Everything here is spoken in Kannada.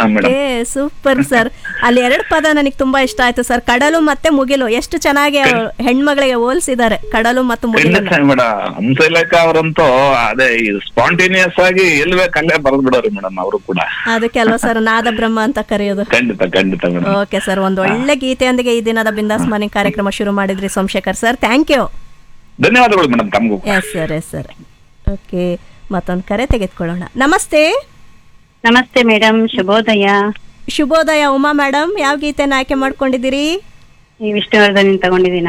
ಮೇಡಮ್. Okay, super sir. ಅಲ್ಲಿ 2 ಪದ ನನಗೆ ತುಂಬಾ ಇಷ್ಟ ಆಯ್ತು ಸರ್, ಕಡಲು ಮತ್ತೆ ಮುಗಿಲು. ಎಷ್ಟು ಚೆನ್ನಾಗಿ ಹೆಣ್ಮಗಳಿಗೆ ಹೋಲಿಸಿದ್ದಾರೆ ಕಡಲು ಮತ್ತು ಮುಗಿಲು. ಖಂಡಿತ ಮೇಡಮ್, ಹಂಸಲೇಖ ಅವರಂತೂ ಅದೇ ಸ್ಪಾಂಟೇನಿಯಸ್ ಆಗಿ ಎಲ್ಲಿ ಬೇಕು ಅಲ್ಲೇ ಬರೆದು ಬಿಡೋರು ಮೇಡಮ್ ಅವರು ಕೂಡ. ಅದಕ್ಕೆ ಅಲ್ವಾ ಸರ್ ನಾದ ಬ್ರಹ್ಮ ಅಂತ ಕರೆಯೋದು. ಖಂಡಿತ ಖಂಡಿತ ಮೇಡಮ್. ಓಕೆ ಸರ್, ಒಂದು ಒಳ್ಳೆ ಗೀತೆಯೊಂದಿಗೆ ಈ ದಿನದ ಬಿಂದಾಸ್ ಮಾರ್ನಿಂಗ್ ಕಾರ್ಯಕ್ರಮ ಶುರು ಮಾಡಿದ್ರಿ ಸೋಮಶೇಖರ್ ಸರ್. Thank you. ಧನ್ಯವಾದಗಳು ಮೇಡಮ್ ತಮಗೂ. Yes sir. ಓಕೆ, ಮತ್ತೊಂದು ಕರೆ ತೆಗೆದುಕೊಳ್ಳೋಣ. ನಮಸ್ತೆ. ನಮಸ್ತೆ ಮೇಡಮ್, ಶುಭೋದಯ. ಶುಭೋದಯ ಉಮಾ ಮೇಡಮ್, ಯಾವ ಗೀತೆನ ಆಯ್ಕೆ ಮಾಡ್ಕೊಂಡಿದ್ದೀರಿ? ಈ ವಿಷ್ಣುವರ್ಧನ್ ತಗೊಂಡಿದ್ದೀನಿ.